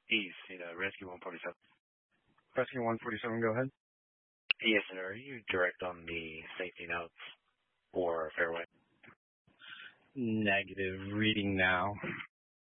East, Rescue 147. Rescue 147, go ahead. Yes, and are you direct on the safety notes for Fairway? Negative. Reading now.